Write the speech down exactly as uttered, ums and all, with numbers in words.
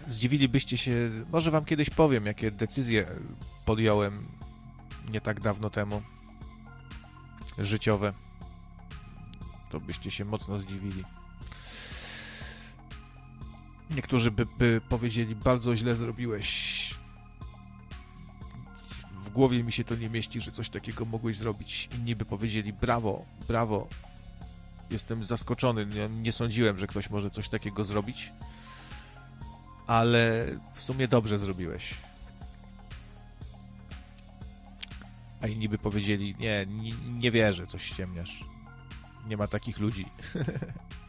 zdziwilibyście się, może wam kiedyś powiem, jakie decyzje podjąłem nie tak dawno temu, życiowe. To byście się mocno zdziwili. Niektórzy by, by powiedzieli, bardzo źle zrobiłeś. W głowie mi się to nie mieści, że coś takiego mogłeś zrobić. Inni by powiedzieli, brawo, brawo. Jestem zaskoczony, nie, nie sądziłem, że ktoś może coś takiego zrobić. Ale w sumie dobrze zrobiłeś. A inni by powiedzieli, nie, nie, nie wierzę, coś ściemniasz. Nie ma takich ludzi.